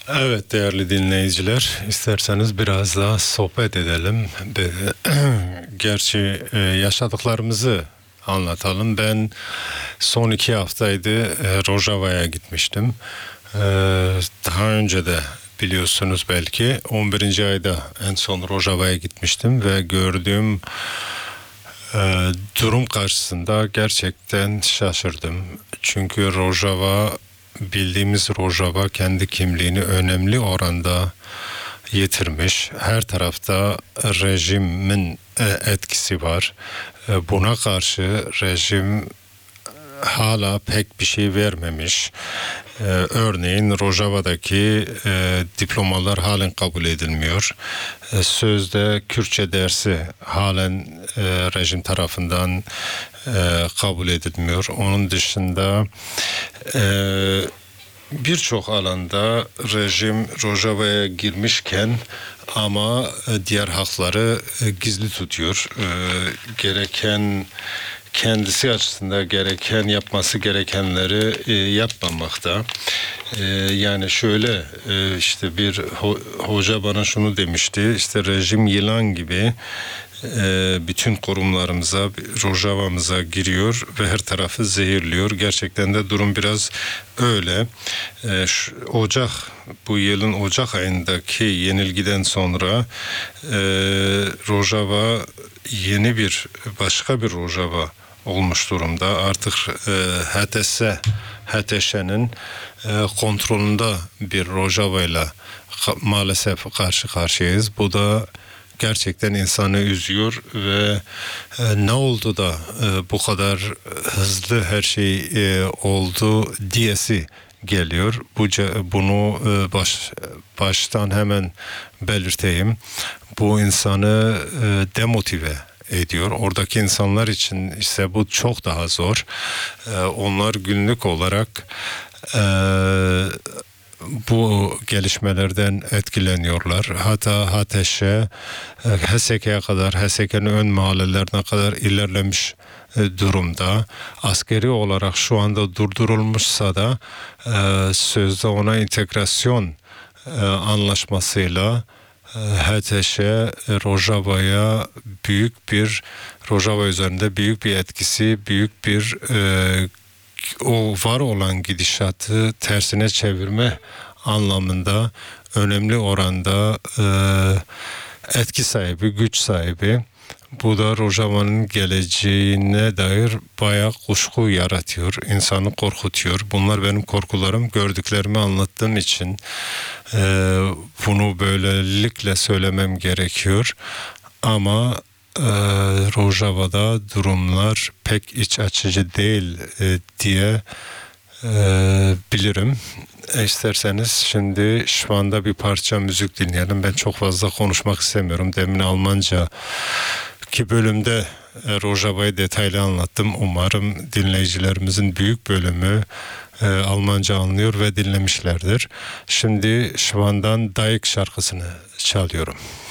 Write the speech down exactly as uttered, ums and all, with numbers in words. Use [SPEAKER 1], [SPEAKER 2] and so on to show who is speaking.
[SPEAKER 1] Evet değerli dinleyiciler, isterseniz biraz daha sohbet edelim. Gerçi e, yaşadıklarımızı anlatalım. Ben son iki haftaydı e, Rojava'ya gitmiştim. E, Daha önce de biliyorsunuz belki on birinci ayda en son Rojava'ya gitmiştim ve gördüğüm e, durum karşısında gerçekten şaşırdım. Çünkü Rojava, bildiğimiz Rojava kendi kimliğini önemli oranda yitirmiş. Her tarafta rejimin e, etkisi var. E, Buna karşı rejim hala pek bir şey vermemiş. Ee, örneğin Rojava'daki e, diplomalar halen kabul edilmiyor. E, sözde Kürtçe dersi halen e, rejim tarafından e, kabul edilmiyor. Onun dışında e, birçok alanda rejim Rojava'ya girmişken ama e, diğer hakları e, gizli tutuyor. E, gereken kendisi açısından gereken yapması gerekenleri e, yapmamakta. E, yani şöyle e, işte bir ho- hoca bana şunu demişti, işte rejim yılan gibi e, bütün kurumlarımıza, Rojava'mıza giriyor ve her tarafı zehirliyor. Gerçekten de durum biraz öyle. E, şu, Ocak bu yılın Ocak ayındaki yenilgiden sonra e, Rojava yeni bir başka bir Rojava olmuş durumda. Artık e, H T S, H T Ş'nin e, kontrolünde bir Rojava ile maalesef karşı karşıyayız. Bu da gerçekten insanı üzüyor ve e, ne oldu da e, bu kadar hızlı her şey e, oldu diyesi geliyor. Bu bunu e, baş baştan hemen belirteyim. Bu insanı e, demotive ediyor. Oradaki insanlar için ise bu çok daha zor. Ee, onlar günlük olarak e, bu gelişmelerden etkileniyorlar. Hatta H T Ş, H S K'ye kadar, H S K'nin ön mahallelerine kadar ilerlemiş e, durumda. Askeri olarak şu anda durdurulmuşsa da e, sözde ona integrasyon e, anlaşmasıyla H T Ş Rojava'ya büyük bir Rojava üzerinde büyük bir etkisi, büyük bir e, o var olan gidişatı tersine çevirme anlamında önemli oranda e, etki sahibi, güç sahibi. Bu da Rojava'nın geleceğine dair bayağı kuşku yaratıyor, insanı korkutuyor. Bunlar benim korkularım, gördüklerimi anlattığım için e, bunu böylelikle söylemem gerekiyor. Ama e, Rojava'da durumlar pek iç açıcı değil e, diye e, bilirim. E, isterseniz şimdi şu anda bir parça müzik dinleyelim. Ben çok fazla konuşmak istemiyorum. Demin Almanca ki bölümde e, Rojava'yı detaylı anlattım. Umarım dinleyicilerimizin büyük bölümü e, Almanca anlıyor ve dinlemişlerdir. Şimdi Şvan'dan Dayık şarkısını çalıyorum.